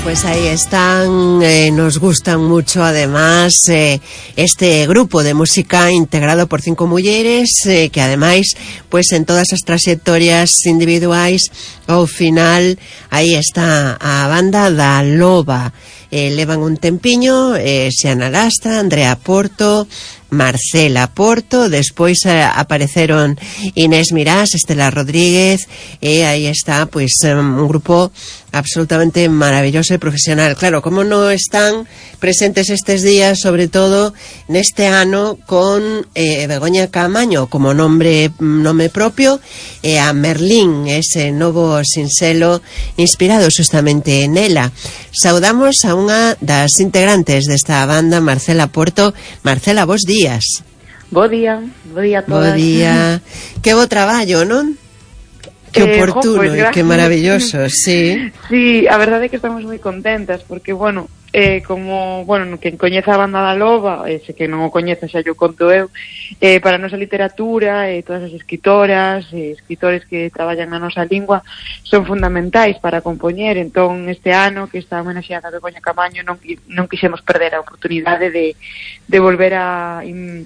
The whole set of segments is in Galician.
Pues ahí están, nos gustan mucho además este grupo de música integrado por 5 mulleres que ademais, pues en todas as trayectorias individuais ao final aí está a banda da Loba. Levan un tempiño, Xiana Lastra, Andrea Porto, Marcela Porto, despois apareceron Inés Mirás, Estela Rodríguez, e aí está, pois, un grupo absolutamente maravilloso e profesional. Claro, como non están presentes estes días, sobre todo neste ano, con Begoña Caamaño como nome propio, e a Merlín, ese novo sinxelo inspirado justamente nela. Saudamos a unha das integrantes desta banda, Marcela Porto. Marcela, bos días. Bo día a todas. Bo día. Que bo traballo, non? Que oportuno e que maravilloso, sí. Sí, a verdade é que estamos moi contentas porque, bueno, como, bueno, quen coñeza a banda da Loba, se que non o coñeza xa yo conto eu, para a nosa literatura, todas as escritoras e escritores que traballan na nosa lingua son fundamentais para compoñer. Entón, este ano que está homenaxeada a Begoña Caamaño non quixemos perder a oportunidade de volver a,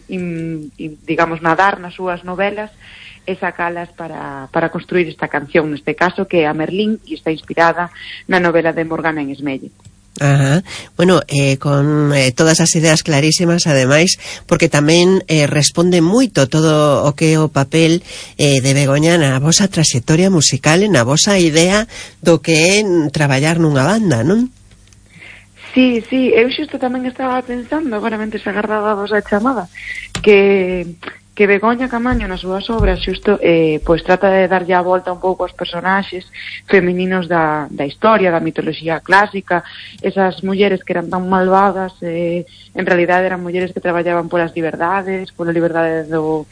digamos, nadar nas súas novelas e sacalas para construir esta canción, neste caso, que é a Merlín, e está inspirada na novela de Morgana en Esmelle. Ajá. Bueno, con todas as ideas clarísimas, ademais, porque tamén responde moito todo o que é o papel de Begoña na vosa trayectoria musical e na vosa idea do que é traballar nunha banda, non? Sí, eu xusto tamén estaba pensando, agora mentre se agardaba a vosa chamada, que Begoña Caamaño nas súas obras xusto pois trata de darlle a volta un pouco aos personaxes femininos da historia, da mitoloxía clásica, esas mulleres que eran tan malvadas, en realidade eran mulleres que traballaban polas liberdades, pola liberdade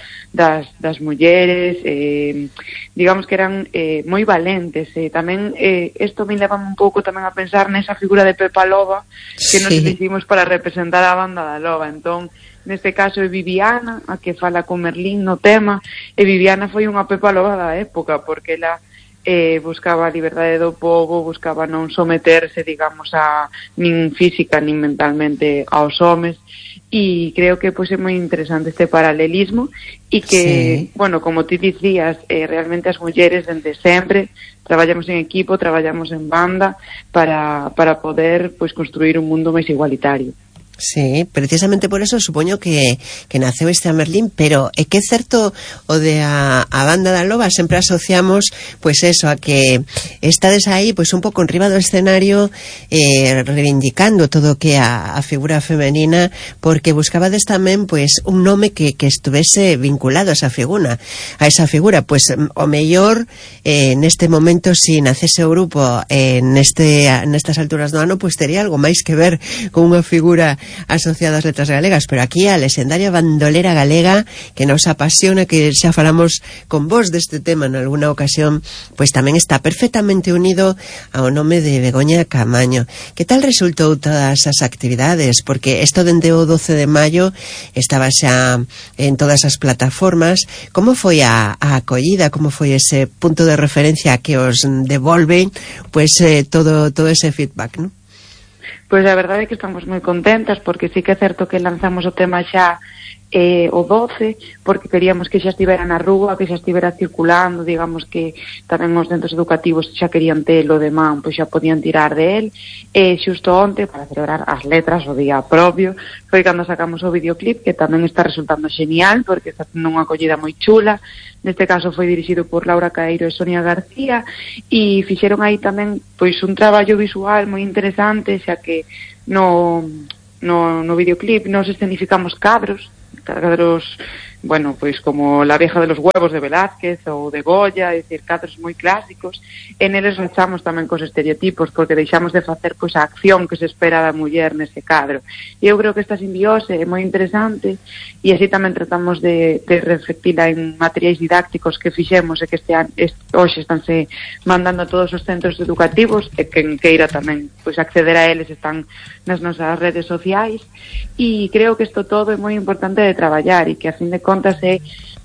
das mulleres, digamos que eran moi valentes. Tamén isto me leva un pouco tamén a pensar nesa figura de Pepa Loba que nos hicimos para representar a banda da Loba. Entón, neste caso é Viviana a que fala con Merlín no tema, e Viviana foi unha Pepa Loba da época porque ela buscaba a liberdade do povo, buscaba non someterse, digamos, a nin física nin mentalmente aos homes, e creo que pois é moi interesante este paralelismo e que, bueno, como ti dicías, realmente as mulleres dende sempre traballamos en equipo, traballamos en banda para poder pois construir un mundo máis igualitario. Sí, precisamente por eso supoño que naceu este Merlín, pero é que é certo o de a banda da Loba, sempre asociamos pois eso, a que estades aí pois un pouco enriba do escenario reivindicando todo o que é a figura femenina, porque buscabades tamén pois un nome que estuvese vinculado a esa figura, pois o mellor neste momento, si nacese o grupo nestas alturas do ano, pois tería algo máis que ver con unha figura asociada ás letras galegas, pero aquí a lexendaria bandolera galega que nos apasiona, que xa falamos con vos deste tema en alguna ocasión, pois tamén está perfectamente unido ao nome de Begoña Caamaño. Que tal resultou todas as actividades? Porque isto dende o 12 de maio estaba xa en todas as plataformas. Como foi a acollida? Como foi ese punto de referencia que os devolve pois todo ese feedback, non? Pois a verdade é que estamos moi contentas porque sí que é certo que lanzamos o tema xa o 12, porque queríamos que xa estivera na rúa, que xa estivera circulando, digamos que tamén os centros educativos xa querían telo de man, pois xa podían tirar de él, e xusto onte, para celebrar as letras, o día propio, foi cando sacamos o videoclip, que tamén está resultando genial, porque está tendo unha acollida moi chula. Neste caso foi dirixido por Laura Caeiro e Sonia García, e fixeron aí tamén pois un traballo visual moi interesante, xa que no videoclip nos escenificamos cadros, bueno, pois como La vieja de los huevos de Velázquez ou de Goya, é dicir, cadros moi clásicos, e neles rachamos tamén cos estereotipos, porque deixamos de facer pois a acción que se espera da muller nese cadro. E eu creo que esta simbiose é moi interesante, e así tamén tratamos de reflectila en materiais didácticos que fixemos e que hoxe estánse mandando a todos os centros educativos, e quen queira tamén pois acceder a eles están nas nosas redes sociais, e creo que isto todo é moi importante de traballar, e que a fin de contas é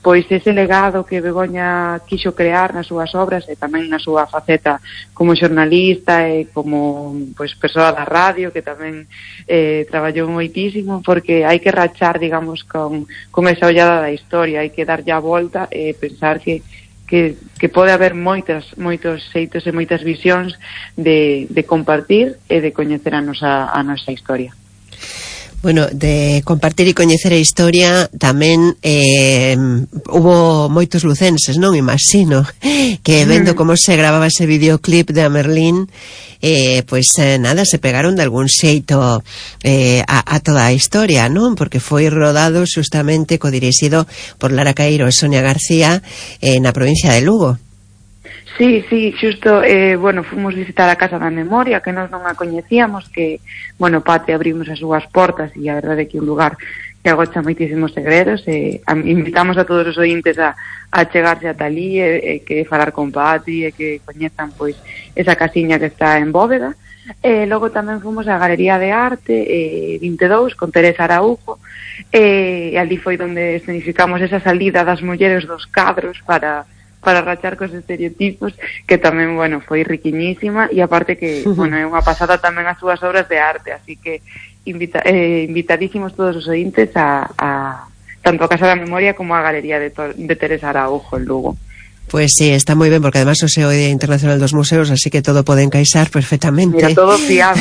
pois ese legado que Begoña quixo crear nas súas obras e tamén na súa faceta como xornalista e como pois persoa da radio, que tamén traballou moitísimo, porque hai que rachar, digamos, con esa ollada da historia, hai que darlle a volta e pensar que pode haber moitos xeitos e moitas visións de compartir e de coñecer a nosa historia. Bueno, de compartir e coñecer a historia tamén hubo moitos lucenses, non? Imagino que vendo como se gravaba ese videoclip de Merlín, nada, se pegaron de algún xeito a toda a historia, non? Porque foi rodado xustamente co-dirixido por Lara Caeiro e Sonia García na provincia de Lugo. Sí, xusto, fomos visitar a Casa da Memoria, que nós non a coñecíamos, que, Patria abrimos as súas portas e a verdade é que é un lugar que agocha moitísimos segredos, invitamos a todos os ointes a chegarse ata ali e que falar con Patri e que coñezan, pois, esa casiña que está en Bóveda. Logo tamén fomos á Galería de Arte 22 con Teresa Araujo, e ali foi donde escenificamos esa salida das mulleres dos cadros para rachar cos estereotipos, que tamén, foi riquiñísima, e aparte que, é unha pasada tamén as súas obras de arte, así que invitadísimos todos os ointes a tanto a Casa da Memoria como a Galería de Teresa Araujo en Lugo. Pues sí, está moi ben, porque además o é o Día Internacional dos Museos, así que todo pode encaixar perfectamente. Mira, todo fiado.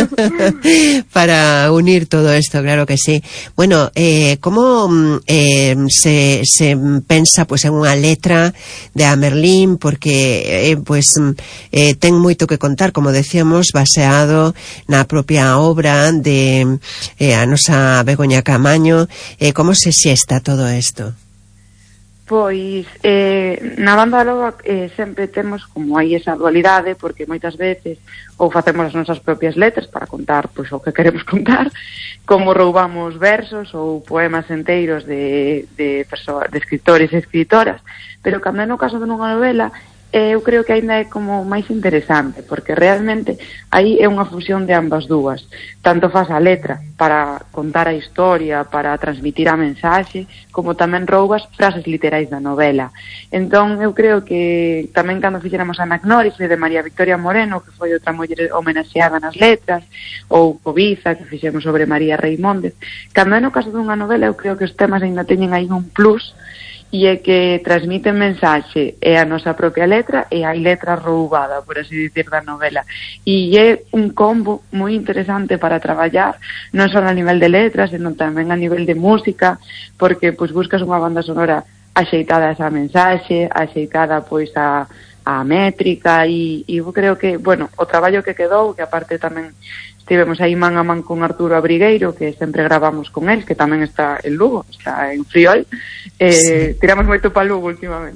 Para unir todo esto, claro que sí. Bueno, como se pensa pues en unha letra de a Merlín, porque ten moito que contar, como decíamos, baseado na propia obra de a nosa Begoña Caamaño. Como se xesta todo isto? Pois, na Banda da Loba sempre temos como aí esa dualidade, porque moitas veces ou facemos as nosas propias letras para contar pois o que queremos contar, como roubamos versos ou poemas enteiros de escritores e escritoras, pero cando é no caso de unha novela, eu creo que aínda é como máis interesante, porque realmente aí é unha fusión de ambas dúas. Tanto faz a letra para contar a historia, para transmitir a mensaxe, como tamén roubas frases literais da novela. Entón, eu creo que tamén cando fixéramos a Anagnórife de María Victoria Moreno, que foi outra muller homenaxeada nas letras, ou Cobiza, que fixemos sobre María Reimóndez, cando é no caso dunha novela, eu creo que os temas ainda teñen aí un plus, e é que transmiten mensaxe e a nosa propia letra e hai letra roubada, por así dicir, da novela. E é un combo moi interesante para traballar, non só a nivel de letras, senón tamén a nivel de música, porque pois buscas unha banda sonora axeitada a esa mensaxe, axeitada pois a métrica, e eu creo que, o traballo que quedou, que aparte tamén estivemos aí man a man con Arturo Abrigueiro, que sempre gravamos con el, que tamén está en Lugo, está en Friol, sí. Tiramos moito pa Lugo últimamente.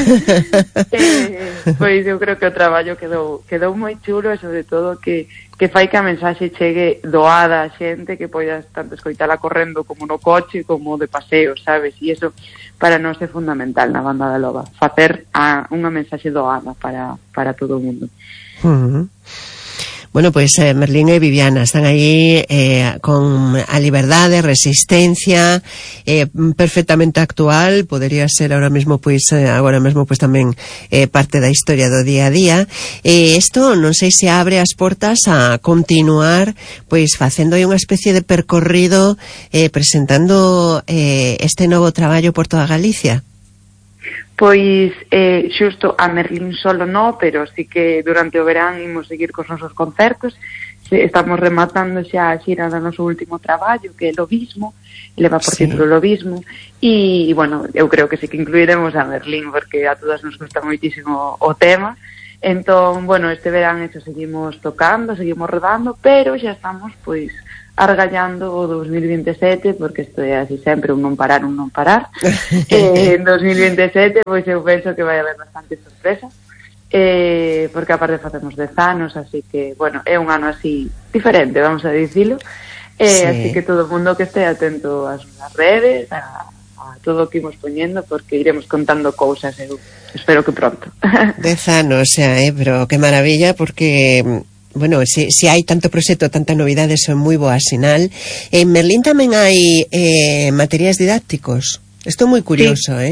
Pois eu creo que o traballo quedou moi chulo, e sobre todo que fai que a mensaxe chegue doada a xente, que poidas tanto escoitala correndo como no coche, como de paseo, sabes? E iso para nós é fundamental na Banda da Loba, facer unha mensaxe doada para todo o mundo. Bueno, pues Merlín e Viviana están aí con a liberdade, resistencia, perfectamente actual, podería ser agora mesmo pois tamén parte da historia do día a día. Isto non sei se abre as portas a continuar pois facendo aí unha especie de percorrido presentando este novo traballo por toda Galicia. Pois, xusto a Merlín solo no, pero sí que durante o verán imos seguir cos nosos concertos. Estamos rematando xa a xira do noso último traballo, que é Lobismo, leva por título Lobismo, e, eu creo que sí que incluiremos a Merlín, porque a todas nos gusta moitísimo o tema. Entón, este verán eso seguimos tocando, seguimos rodando, pero xa estamos, pois, argallando o 2027, porque isto é así sempre, un non parar. En 2027, pois eu penso que vai haber bastante sorpresa, porque aparte facemos 10 anos, así que, é un ano así diferente, vamos a dicilo, así que todo o mundo que este atento ás redes, a todo o que imos poñendo, porque iremos contando cousas, eu espero que pronto. 10 anos, pero que maravilla, porque... si hai tanto proxecto, tanta novidade, son moi boa sinal. En Merlín tamén hai materiais didácticos. Isto é moi curioso, sí.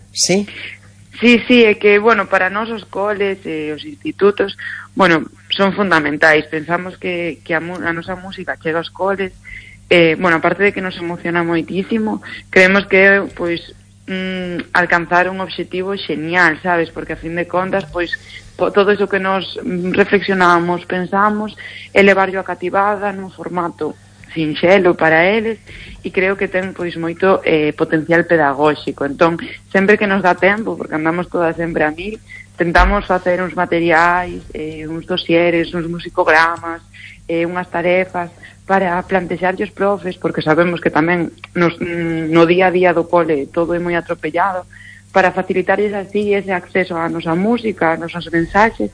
Sí? Sí, é que, bueno, para nós os coles e os institutos, bueno, son fundamentais. Pensamos que a nosa música chega aos coles, bueno, aparte de que nos emociona moitísimo, creemos que, pois, alcanzar un obxectivo xenial, sabes? Porque a fin de contas, pois, todo iso que nos reflexionamos, pensamos, elevarlo a cativada nun formato sinxelo para eles, e creo que ten pois moito potencial pedagóxico. Entón, sempre que nos dá tempo, porque andamos todas sempre a mil, tentamos facer uns materiais, uns dosieres, uns musicogramas, unhas tarefas para plantexarlle os profes, porque sabemos que tamén no día a día do cole todo é moi atropellado, para facilitarles así ese acceso á nosa música, ás nosas mensaxes,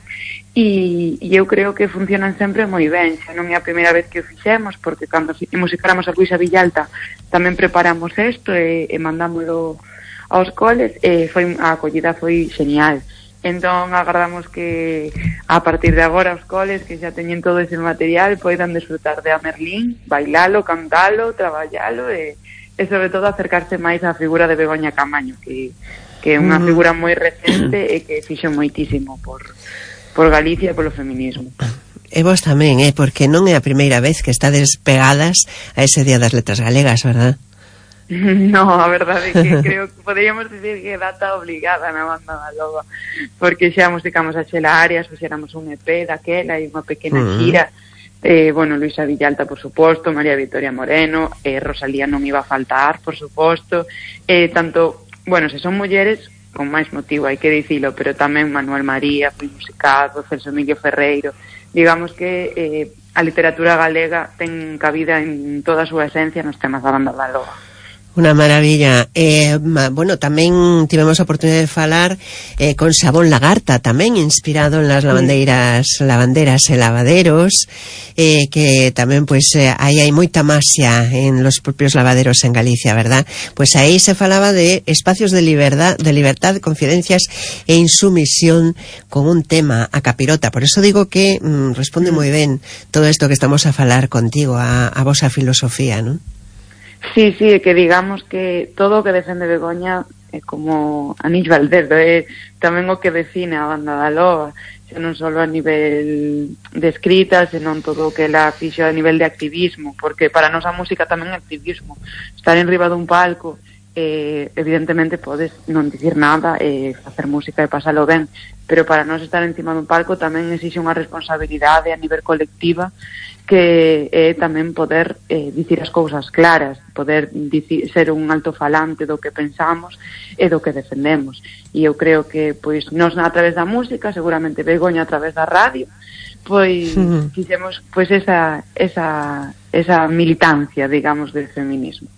e eu creo que funcionan sempre moi ben. Xa non é a primeira vez que o fixemos, porque cando musicáramos a Luisa Villalta tamén preparamos isto e mandámoslo aos coles, e a acollida foi genial. Entón agardamos que a partir de agora os coles que xa teñen todo ese material poidan disfrutar de A Merlín, bailalo, cantalo, traballalo e sobre todo acercarse máis á figura de Begoña Camaño, que é unha figura moi recente e que fixo moitísimo por Galicia e polo feminismo. E vos tamén, porque non é a primeira vez que estades pegadas a ese Día das Letras Galegas, verdad? No, a verdade é que creo que poderíamos dicir que é data obligada na Banda da Loba, porque xa musicamos a Xela Arias, fixéramos un EP daquela e unha pequena xira. Bueno, Luisa Villalta, por suposto, María Victoria Moreno, Rosalía non iba a faltar, por suposto, tanto, bueno, se son mulleres, con máis motivo, hai que dicilo, pero tamén Manuel María, foi musicado, Celso Emilio Ferreiro, digamos que a literatura galega ten cabida en toda a súa esencia nos temas da Banda da Loba. Unha maravilla. Bueno, tamén tivemos a oportunidade de falar con Sabón Lagarta, tamén inspirado en las lavanderas e lavaderos, que tamén, pois, aí hai moita masia en los propios lavaderos en Galicia, verdad? Pois aí se falaba de espacios de libertad, confidencias e insumisión con un tema, a capirota. Por eso digo que responde moi ben todo isto que estamos a falar contigo, a vosa filosofía, non? Sí, é que digamos que todo o que defende Begoña é como anillo al dedo, é tamén o que define a Banda da Loba, xa non só a nivel de escrita, senón todo o que ela fixo a nivel de activismo, porque para nós a música tamén é activismo. Estar en riba dun palco, evidentemente podes non dicir nada e facer música e pasalo ben, pero para nós estar encima dun palco tamén exixe unha responsabilidade a nivel colectiva, que é tamén poder dicir as cousas claras, poder ser un altofalante do que pensamos e do que defendemos. E eu creo que pois nós a través da música, seguramente Begoña a través da radio, pois fixemos pois esa militancia, digamos, del feminismo.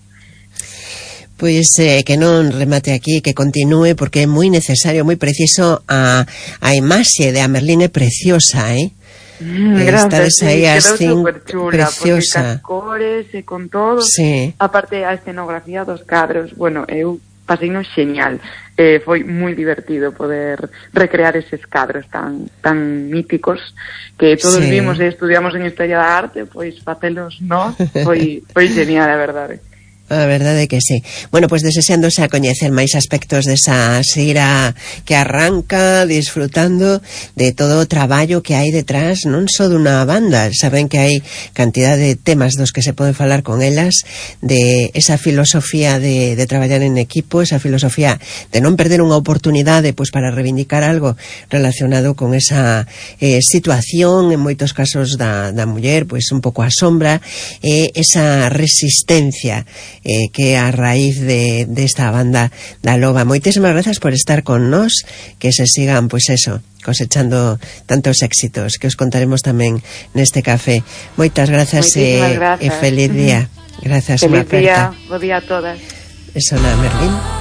Pois que non remate aquí, que continúe, porque é moi necesario, moi preciso. A imaxe de A Merlín é preciosa, Gracias, aí quedou superchula, preciosa, porque con cores e con todo, sí. Aparte a escenografía dos cadros, bueno, eu paseino xeñal, foi moi divertido poder recrear eses cadros tan míticos que todos vimos e estudiamos en Historia da Arte, pois facelos nós, foi genial, a verdade. A verdade é que sí. Bueno, pois deseándose a coñecer máis aspectos desa xira que arranca, disfrutando de todo o traballo que hai detrás, non só dunha banda. Saben que hai cantidad de temas dos que se poden falar con elas, de esa filosofía de traballar en equipo, esa filosofía de non perder unha oportunidade pois para reivindicar algo relacionado con esa situación, en moitos casos da muller, pois un pouco a sombra, esa resistencia que a raíz de esta Banda da Loba. Moitísimas grazas por estar con nós, que se sigan, pois eso, cosechando tantos éxitos que os contaremos tamén neste café. Moitas grazas e feliz día. Grazas, feliz día, bo día a todas. Eso na Merlín.